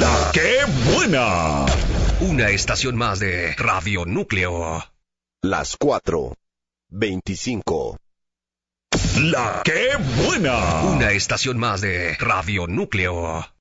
La que buena. Una estación más de Radio Núcleo. Las 4:25. La que buena. Una estación más de Radio Núcleo.